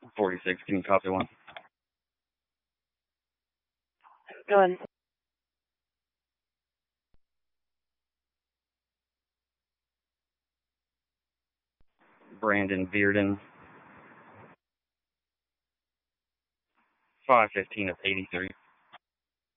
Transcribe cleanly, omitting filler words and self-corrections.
46, can you copy one? Go ahead. Brandon Bearden. 515 of 83.